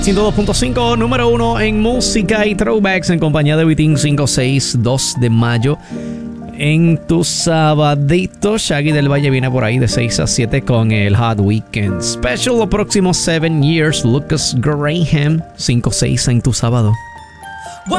102.5, número 1 en música y throwbacks en compañía de Vitín. 5-6, 2 de mayo. En tu sabadito, Shaggy del Valle viene por ahí de 6 a 7 con el Hot Weekend Special. Los próximos 7 years, Lucas Graham. 5-6 en tu sábado. Why